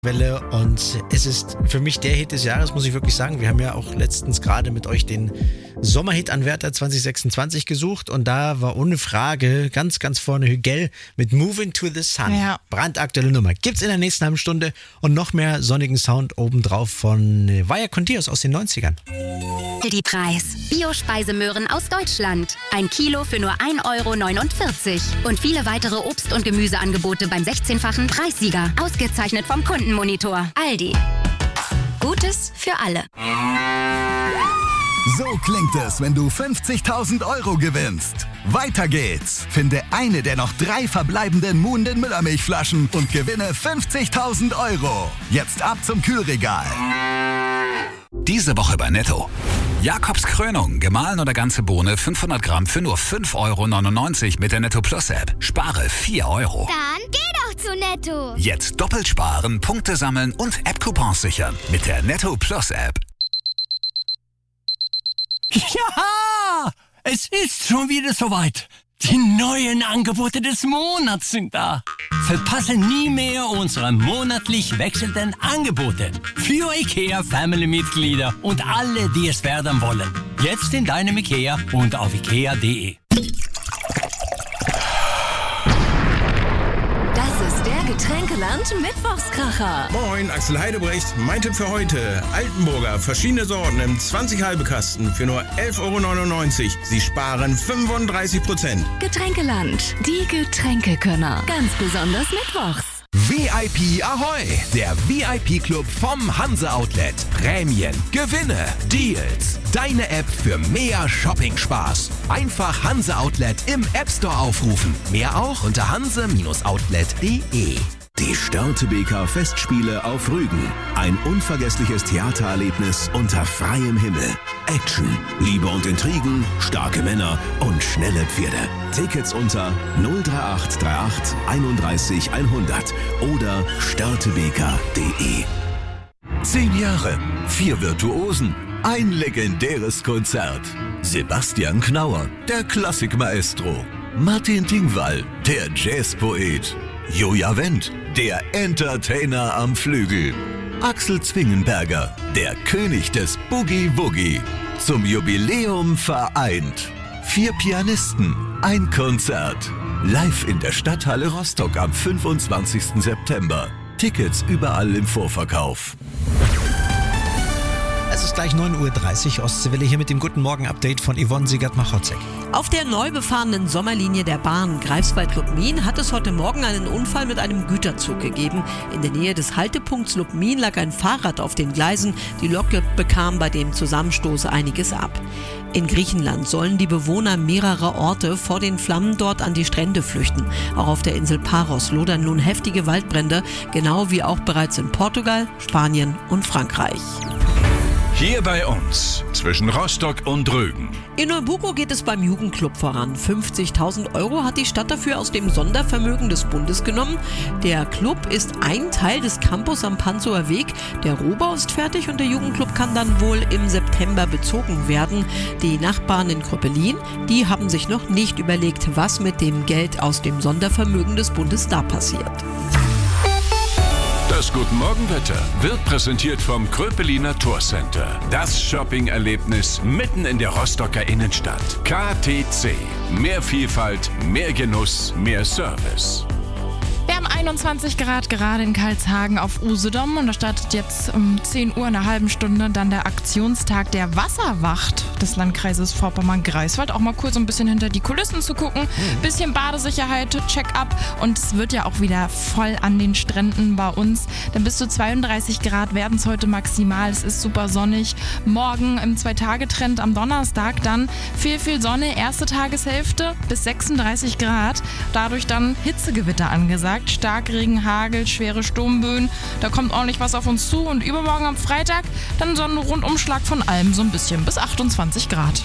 Welle und es ist für mich der Hit des Jahres, muss ich wirklich sagen. Wir haben ja auch letztens gerade mit euch den Sommerhit-Anwärter 2026 gesucht und da war ohne Frage ganz, ganz vorne Hügel mit Moving to the Sun. Ja. Brandaktuelle Nummer. Gibt's in der nächsten halben Stunde und noch mehr sonnigen Sound obendrauf von Vaya con Dios aus den 90ern. Die Preis. Bio-Speisemöhren aus Deutschland. 1 Kilo für nur 1,49 € und viele weitere Obst- und Gemüseangebote beim 16-fachen Preissieger. Ausgezeichnet vom Kundenmonitor. Aldi. Gutes für alle. So klingt es, wenn du 50.000 € gewinnst. Weiter geht's. Finde eine der noch 3 verbleibenden Muhnden Müllermilchflaschen und gewinne 50.000 €. Jetzt ab zum Kühlregal. Diese Woche bei Netto. Jakobs Krönung, gemahlen oder ganze Bohne, 500 Gramm für nur 5,99 € mit der Netto Plus App. Spare 4 €. Dann geh doch zu Netto. Jetzt doppelt sparen, Punkte sammeln und App-Coupons sichern mit der Netto Plus App. Ja, es ist schon wieder soweit. Die neuen Angebote des Monats sind da. Verpasse nie mehr unsere monatlich wechselnden Angebote. Für IKEA Family-Mitglieder und alle, die es werden wollen. Jetzt in deinem IKEA und auf ikea.de. Das ist der Getränkeland-Mittwochskracher. Moin, Axel Heidebrecht. Mein Tipp für heute. Altenburger, verschiedene Sorten im 20 halbe Kasten für nur 11,99 €. Sie sparen 35%. Getränkeland, die Getränkekönner. Ganz besonders mittwochs. VIP Ahoi, der VIP-Club vom Hanse Outlet. Prämien, Gewinne, Deals. Deine App für mehr Shopping-Spaß. Einfach Hanse Outlet im App Store aufrufen. Mehr auch unter hanse-outlet.de. Die Störtebeker Festspiele auf Rügen. Ein unvergessliches Theatererlebnis unter freiem Himmel. Action, Liebe und Intrigen, starke Männer und schnelle Pferde. Tickets unter 03838 31 100 oder störtebeker.de. 10 Jahre, 4 Virtuosen, ein legendäres Konzert. Sebastian Knauer, der Klassikmaestro. Martin Dingwall, der Jazzpoet. Joja Wendt, der Entertainer am Flügel. Axel Zwingenberger, der König des Boogie-Woogie. Zum Jubiläum vereint. 4 Pianisten, ein Konzert. Live in der Stadthalle Rostock am 25. September. Tickets überall im Vorverkauf. Es ist gleich 9:30 Uhr, Ostseewelle hier mit dem Guten Morgen-Update von Yvonne Siegert-Machotzek. Auf der neu befahrenen Sommerlinie der Bahn Greifswald-Lubmin hat es heute Morgen einen Unfall mit einem Güterzug gegeben. In der Nähe des Haltepunkts Lubmin lag ein Fahrrad auf den Gleisen. Die Lok bekam bei dem Zusammenstoß einiges ab. In Griechenland sollen die Bewohner mehrerer Orte vor den Flammen dort an die Strände flüchten. Auch auf der Insel Paros lodern nun heftige Waldbrände, genau wie auch bereits in Portugal, Spanien und Frankreich. Hier bei uns, zwischen Rostock und Rügen. In Neubuko geht es beim Jugendclub voran. 50.000 € hat die Stadt dafür aus dem Sondervermögen des Bundes genommen. Der Club ist ein Teil des Campus am Panzower Weg. Der Rohbau ist fertig und der Jugendclub kann dann wohl im September bezogen werden. Die Nachbarn in Kröpelin, die haben sich noch nicht überlegt, was mit dem Geld aus dem Sondervermögen des Bundes da passiert. Das Guten Morgen-Wetter wird präsentiert vom Kröpeliner Tourcenter. Das Shopping-Erlebnis mitten in der Rostocker Innenstadt. KTC. Mehr Vielfalt, mehr Genuss, mehr Service. Wir haben 21 Grad gerade in Karlshagen auf Usedom und da startet jetzt um 10 Uhr in einer halben Stunde dann der Aktionstag der Wasserwacht des Landkreises Vorpommern-Greifswald. Auch mal kurz ein bisschen hinter die Kulissen zu gucken, bisschen Badesicherheit, Check-up und es wird ja auch wieder voll an den Stränden bei uns. Denn bis zu 32 Grad werden es heute maximal. Es ist super sonnig. Morgen im 2-Tage-Trend am Donnerstag dann viel Sonne, erste Tageshälfte bis 36 Grad. Dadurch dann Hitzegewitter angesagt. Starkregen, Hagel, schwere Sturmböen. Da kommt ordentlich was auf uns zu. Und übermorgen am Freitag dann so ein Rundumschlag von allem so ein bisschen bis 28 Grad.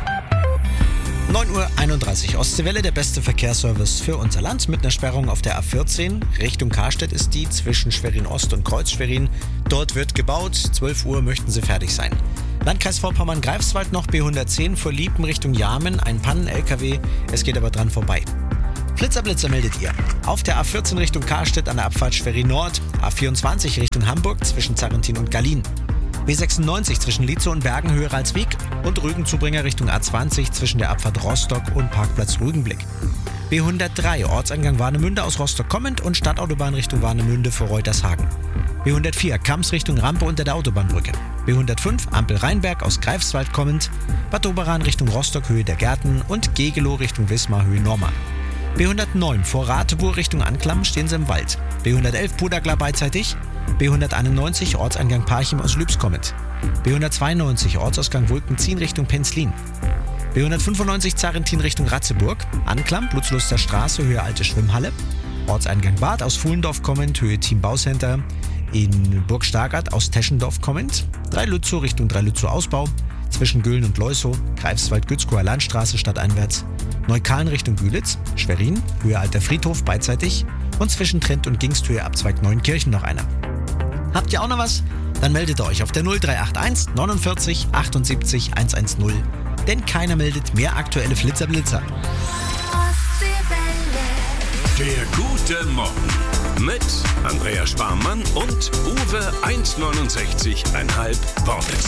9:31 Uhr, Ostseewelle, der beste Verkehrsservice für unser Land mit einer Sperrung auf der A14. Richtung Karstedt ist die zwischen Schwerin-Ost und Kreuz-Schwerin. Dort wird gebaut. 12 Uhr möchten sie fertig sein. Landkreis Vorpommern-Greifswald noch B110 vor Liepen Richtung Jarmen. Ein Pannen-LKW. Es geht aber dran vorbei. Blitzer meldet ihr. Auf der A14 Richtung Karstedt an der Abfahrt Schwerin Nord, A24 Richtung Hamburg zwischen Zarrentin und Gallien. B96 zwischen Lietzow und Bergen Höhe Ralswiek und Rügenzubringer Richtung A20 zwischen der Abfahrt Rostock und Parkplatz Rügenblick. B103 Ortseingang Warnemünde aus Rostock kommend und Stadtautobahn Richtung Warnemünde vor Reutershagen. B104 Kamps Richtung Rampe unter der Autobahnbrücke. B105 Ampel Rheinberg aus Greifswald kommend, Bad Doberan Richtung Rostock Höhe der Gärten und Gegelow Richtung Wismar Höhe Norma. B109 vor Rateburg Richtung Anklam stehen sie im Wald. B111 Pudagla beidseitig. B191 Ortseingang Parchim aus Lübs kommend. B192 Ortsausgang Wulkenzien Richtung Penzlin. B195 Zarrentin Richtung Ratzeburg. Anklam Blutzluster Straße Höhe Alte Schwimmhalle. Ortseingang Bad aus Fuhlendorf kommend Höhe Team Baucenter. In Burg Stargard aus Teschendorf kommend. Dreilützow Richtung Dreilützow Ausbau. Zwischen Göhlen und Leusow. Greifswald-Gützkower Landstraße stadteinwärts. Neukalen Richtung Bülitz. Schwerin Höhe Alter Friedhof beidseitig. Und zwischen Trent und Gingsthöhe Abzweig Neunkirchen noch einer. Habt ihr auch noch was? Dann meldet euch auf der 0381 49 78 110. Denn keiner meldet mehr aktuelle Flitzer-Blitzer. Der gute Morgen mit Andrea Sparmann und Uwe 1,69,5 Wortes.